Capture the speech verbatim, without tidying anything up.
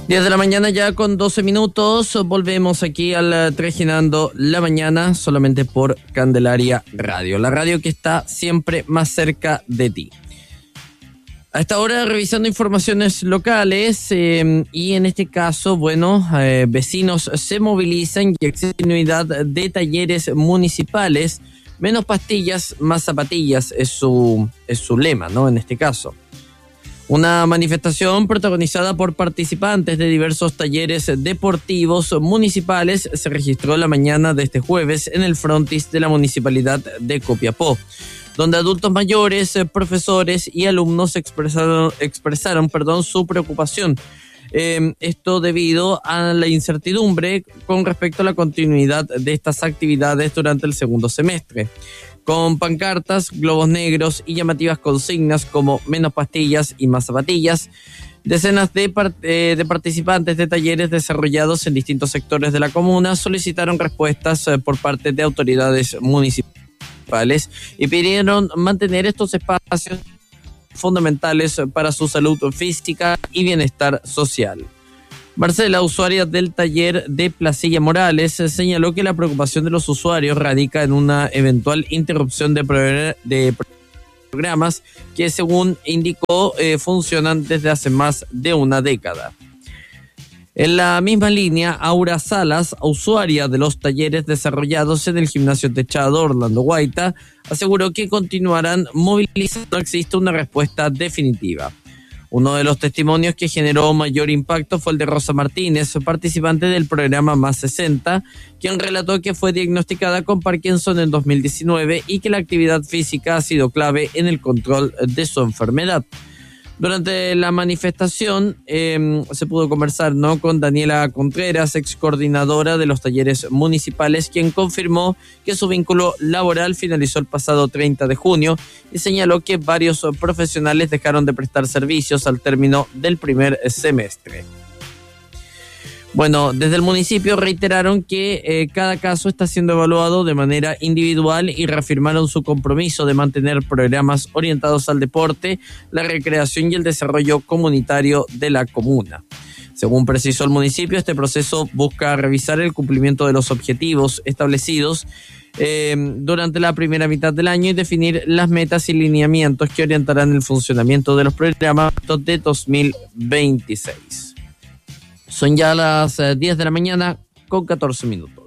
diez de la mañana ya con doce minutos, volvemos aquí al Trajinando la Mañana solamente por Candelaria Radio, la radio que está siempre más cerca de ti. A esta hora revisando informaciones locales eh, y en este caso, bueno, eh, vecinos se movilizan y existe continuidad de talleres municipales, menos pastillas, más zapatillas es su, es su lema, ¿no? En este caso. Una manifestación protagonizada por participantes de diversos talleres deportivos municipales se registró la mañana de este jueves en el frontis de la Municipalidad de Copiapó, donde adultos mayores, profesores y alumnos expresaron, expresaron perdón, su preocupación. Eh, esto debido a la incertidumbre con respecto a la continuidad de estas actividades durante el segundo semestre. Con pancartas, globos negros y llamativas consignas como menos pastillas y más zapatillas, decenas de, part- eh, de participantes de talleres desarrollados en distintos sectores de la comuna solicitaron respuestas eh, por parte de autoridades municipales y pidieron mantener estos espacios fundamentales para su salud física y bienestar social. Marcela, usuaria del taller de Placilla Morales, señaló que la preocupación de los usuarios radica en una eventual interrupción de, pro- de programas que, según indicó, eh, funcionan desde hace más de una década. En la misma línea, Aura Salas, usuaria de los talleres desarrollados en el gimnasio techado Orlando Guaita, aseguró que continuarán movilizando. No existe una respuesta definitiva. Uno de los testimonios que generó mayor impacto fue el de Rosa Martínez, participante del programa Más sesenta, quien relató que fue diagnosticada con Parkinson en dos mil diecinueve y que la actividad física ha sido clave en el control de su enfermedad. Durante la manifestación eh, se pudo conversar, ¿no?, con Daniela Contreras, ex coordinadora de los talleres municipales, quien confirmó que su vínculo laboral finalizó el pasado treinta de junio y señaló que varios profesionales dejaron de prestar servicios al término del primer semestre. Bueno, desde el municipio reiteraron que eh, cada caso está siendo evaluado de manera individual y reafirmaron su compromiso de mantener programas orientados al deporte, la recreación y el desarrollo comunitario de la comuna. Según precisó el municipio, este proceso busca revisar el cumplimiento de los objetivos establecidos eh, durante la primera mitad del año y definir las metas y lineamientos que orientarán el funcionamiento de los programas de dos mil veintiséis. Son ya las diez de la mañana con catorce minutos.